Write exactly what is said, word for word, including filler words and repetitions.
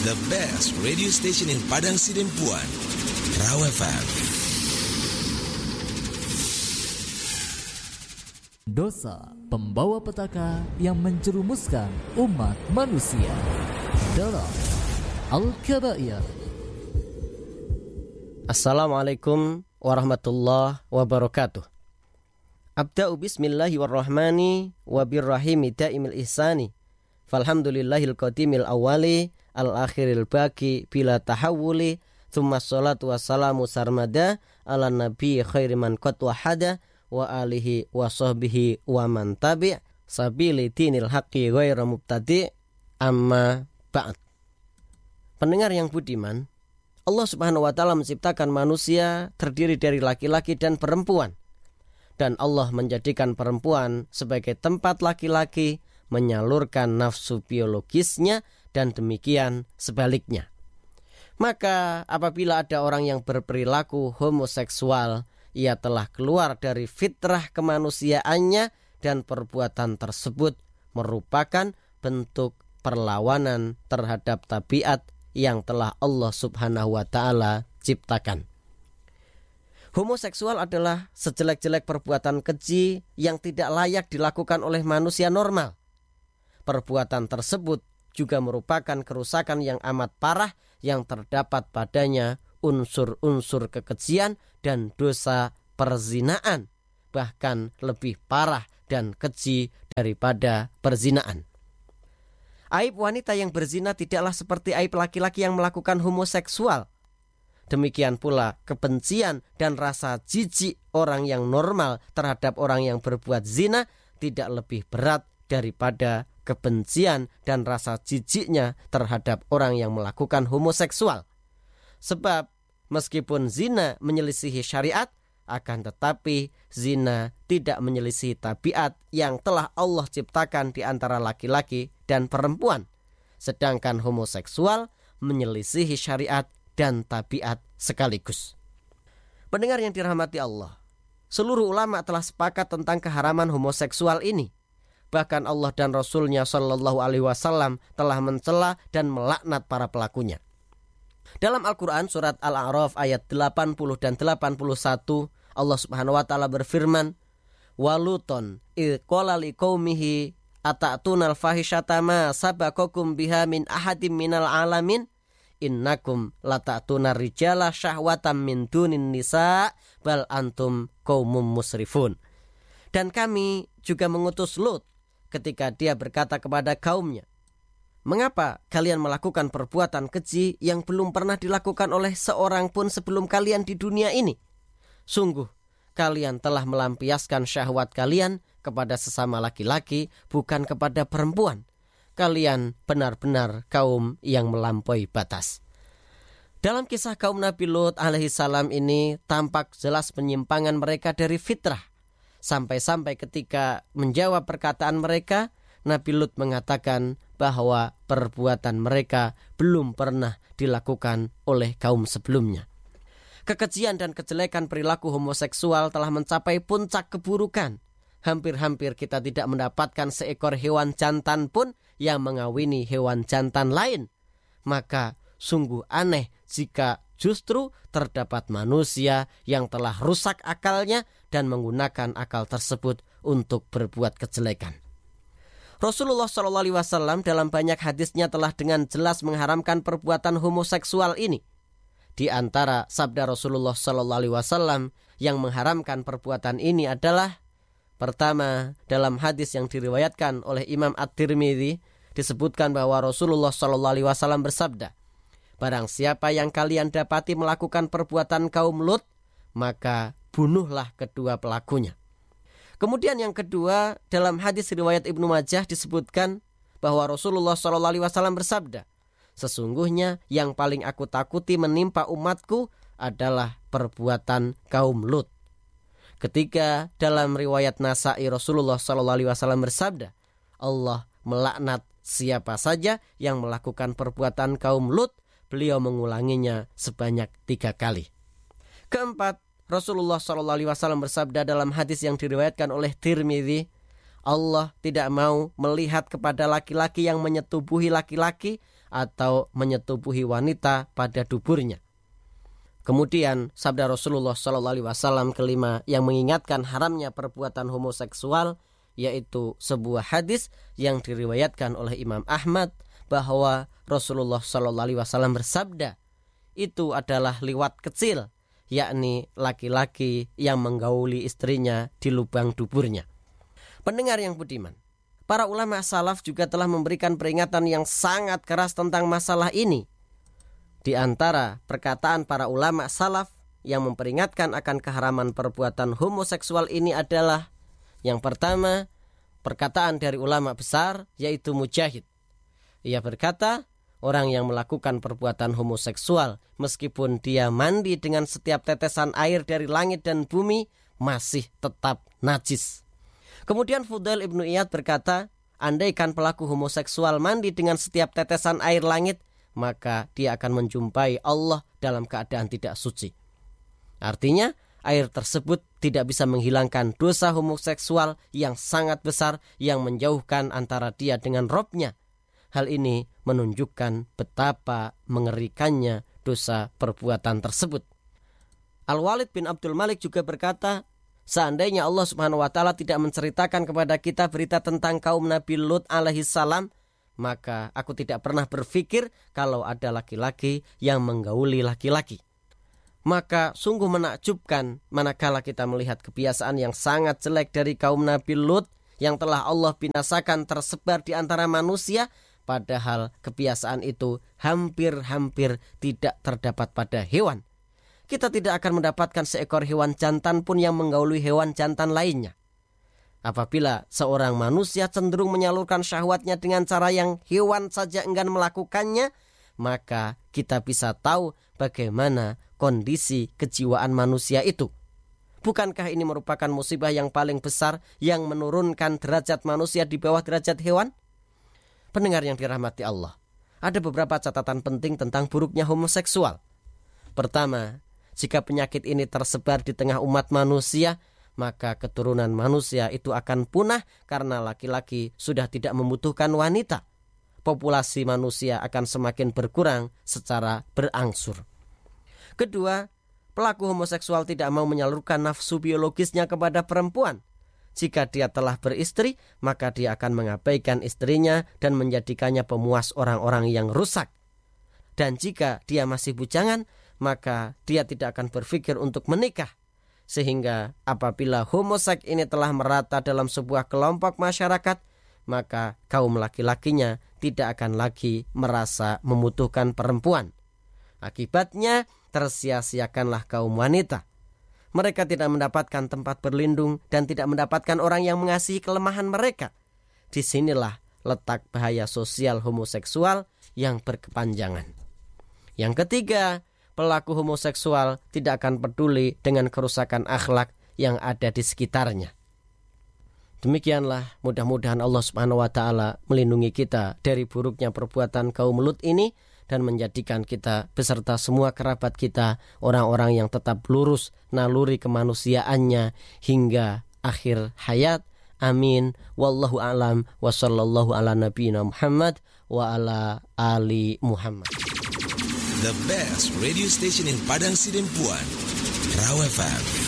the best radio station in Padang Sidempuan, Raw F M. Dosa pembawa petaka yang menjerumuskan umat manusia dalam Al-Kabair. Assalamualaikum warahmatullahi wabarakatuh. Abda'u bismillahirrahmani wabirrahimi da'imil ihsani. Falhamdulillahil qadimil awali al-akhiril baqi bila tahawuli. Thumma salatu wassalamu sarmada ala nabi khairi man qad wahada wa alihi wa sahbihi wa man tabi' sabili dinil haqqi ghairu mubtadi' amma ba'd. Pendengar yang budiman, Allah Subhanahu wa taala menciptakan manusia terdiri dari laki-laki dan perempuan. Dan Allah menjadikan perempuan sebagai tempat laki-laki menyalurkan nafsu biologisnya dan demikian sebaliknya. Maka apabila ada orang yang berperilaku homoseksual, ia telah keluar dari fitrah kemanusiaannya dan perbuatan tersebut merupakan bentuk perlawanan terhadap tabiat yang telah Allah Subhanahu wa taala ciptakan. Homoseksual adalah sejelek-jelek perbuatan keji yang tidak layak dilakukan oleh manusia normal. Perbuatan tersebut juga merupakan kerusakan yang amat parah yang terdapat padanya unsur-unsur kekejian dan dosa perzinaan, bahkan lebih parah dan keji daripada perzinaan. Aib wanita yang berzina tidaklah seperti aib laki-laki yang melakukan homoseksual. Demikian pula kebencian dan rasa jijik orang yang normal terhadap orang yang berbuat zina tidak lebih berat daripada kebencian dan rasa jijiknya terhadap orang yang melakukan homoseksual. Sebab meskipun zina menyelisihi syariat, akan tetapi zina tidak menyelisihi tabiat yang telah Allah ciptakan di antara laki-laki dan perempuan. Sedangkan homoseksual menyelisihi syariat dan tabiat sekaligus. Pendengar yang dirahmati Allah, seluruh ulama telah sepakat tentang keharaman homoseksual ini. Bahkan Allah dan Rasulnya Shallallahu Alaihi Wasallam telah mencela dan melaknat para pelakunya. Dalam Al-Quran surat Al-A'raf ayat delapan puluh dan delapan puluh satu, Allah Subhanahu Wa Taala berfirman, Waluton idh qala liqaumihi ata'tunal fahisyata ma sabaqakum biha min ahadim minal alamin. Innakum lata'tuna rijala syahwatam min dunin nisa bal antum qaumum musrifun. Dan kami juga mengutus Lut ketika dia berkata kepada kaumnya, mengapa kalian melakukan perbuatan keji yang belum pernah dilakukan oleh seorang pun sebelum kalian di dunia ini? Sungguh kalian telah melampiaskan syahwat kalian kepada sesama laki-laki, bukan kepada perempuan. Kalian benar-benar kaum yang melampaui batas. Dalam kisah kaum Nabi Lut alaihissalam ini tampak jelas penyimpangan mereka dari fitrah. Sampai-sampai ketika menjawab perkataan mereka, Nabi Lut mengatakan bahwa perbuatan mereka belum pernah dilakukan oleh kaum sebelumnya. Kekejian dan kejelekan perilaku homoseksual telah mencapai puncak keburukan. Hampir-hampir kita tidak mendapatkan seekor hewan jantan pun yang mengawini hewan jantan lain. Maka sungguh aneh jika justru terdapat manusia yang telah rusak akalnya dan menggunakan akal tersebut untuk berbuat kejelekan. Rasulullah shallallahu alaihi wasallam dalam banyak hadisnya telah dengan jelas mengharamkan perbuatan homoseksual ini. Di antara sabda Rasulullah shallallahu alaihi wasallam yang mengharamkan perbuatan ini adalah, pertama, dalam hadis yang diriwayatkan oleh Imam At-Tirmidzi disebutkan bahwa Rasulullah shallallahu alaihi wasallam bersabda, barang siapa yang kalian dapati melakukan perbuatan kaum Lut, maka bunuhlah kedua pelakunya. Kemudian yang kedua, dalam hadis riwayat Ibnu Majah disebutkan bahwa Rasulullah shallallahu alaihi wasallam bersabda, sesungguhnya yang paling aku takuti menimpa umatku adalah perbuatan kaum Lut. Ketika dalam riwayat Nasa'i Rasulullah shallallahu alaihi wasallam bersabda, Allah melaknat siapa saja yang melakukan perbuatan kaum Lut, beliau mengulanginya sebanyak tiga kali. Keempat, Rasulullah shallallahu alaihi wasallam bersabda dalam hadis yang diriwayatkan oleh Tirmidzi, Allah tidak mau melihat kepada laki-laki yang menyetubuhi laki-laki atau menyetubuhi wanita pada duburnya. Kemudian sabda Rasulullah shallallahu alaihi wasallam kelima yang mengingatkan haramnya perbuatan homoseksual, yaitu sebuah hadis yang diriwayatkan oleh Imam Ahmad bahwa Rasulullah shallallahu alaihi wasallam bersabda, itu adalah liwat kecil, yakni laki-laki yang menggauli istrinya di lubang duburnya. Pendengar yang budiman, para ulama salaf juga telah memberikan peringatan yang sangat keras tentang masalah ini. Di antara perkataan para ulama salaf yang memperingatkan akan keharaman perbuatan homoseksual ini adalah yang pertama, perkataan dari ulama besar yaitu Mujahid. Ia berkata, orang yang melakukan perbuatan homoseksual meskipun dia mandi dengan setiap tetesan air dari langit dan bumi masih tetap najis. Kemudian Fudail Ibnu Iyad berkata, andaikan pelaku homoseksual mandi dengan setiap tetesan air langit, maka dia akan menjumpai Allah dalam keadaan tidak suci. Artinya, air tersebut tidak bisa menghilangkan dosa homoseksual yang sangat besar yang menjauhkan antara dia dengan Robnya. Hal ini menunjukkan betapa mengerikannya dosa perbuatan tersebut. Al-Walid bin Abdul Malik juga berkata, seandainya Allah Subhanahu wa taala tidak menceritakan kepada kita berita tentang kaum Nabi Lut alaihi salam, maka aku tidak pernah berpikir kalau ada laki-laki yang menggauli laki-laki. Maka sungguh menakjubkan manakala kita melihat kebiasaan yang sangat jelek dari kaum Nabi Lut yang telah Allah binasakan tersebar di antara manusia, padahal kebiasaan itu hampir-hampir tidak terdapat pada hewan. Kita tidak akan mendapatkan seekor hewan jantan pun yang menggauli hewan jantan lainnya. Apabila seorang manusia cenderung menyalurkan syahwatnya dengan cara yang hewan saja enggan melakukannya, maka kita bisa tahu bagaimana kondisi kejiwaan manusia itu. Bukankah ini merupakan musibah yang paling besar yang menurunkan derajat manusia di bawah derajat hewan? Pendengar yang dirahmati Allah, ada beberapa catatan penting tentang buruknya homoseksual. Pertama, jika penyakit ini tersebar di tengah umat manusia, maka keturunan manusia itu akan punah karena laki-laki sudah tidak membutuhkan wanita. Populasi manusia akan semakin berkurang secara berangsur. Kedua, pelaku homoseksual tidak mau menyalurkan nafsu biologisnya kepada perempuan. Jika dia telah beristri, maka dia akan mengabaikan istrinya dan menjadikannya pemuas orang-orang yang rusak. Dan jika dia masih bujangan, maka dia tidak akan berpikir untuk menikah. Sehingga apabila homoseks ini telah merata dalam sebuah kelompok masyarakat, maka kaum laki-lakinya tidak akan lagi merasa membutuhkan perempuan. Akibatnya tersia-siakanlah kaum wanita. Mereka tidak mendapatkan tempat berlindung dan tidak mendapatkan orang yang mengasihi kelemahan mereka. Disinilah letak bahaya sosial homoseksual yang berkepanjangan. Yang ketiga, pelaku homoseksual tidak akan peduli dengan kerusakan akhlak yang ada di sekitarnya. Demikianlah, mudah-mudahan Allah Subhanahu wa taala melindungi kita dari buruknya perbuatan kaum Lut ini dan menjadikan kita beserta semua kerabat kita orang-orang yang tetap lurus naluri kemanusiaannya hingga akhir hayat. Amin. Wallahu a'lam wa sallallahu ala nabiyina Muhammad wa ala ali Muhammad. The best radio station in Padang Sidempuan, Raw F M.